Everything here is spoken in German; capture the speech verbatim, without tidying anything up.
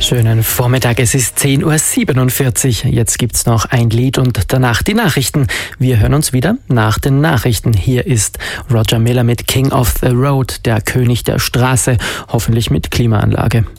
Schönen Vormittag, es ist zehn Uhr siebenundvierzig. Jetzt gibt's noch ein Lied und danach die Nachrichten. Wir hören uns wieder nach den Nachrichten. Hier ist Roger Miller mit King of the Road, der König der Straße, hoffentlich mit Klimaanlage.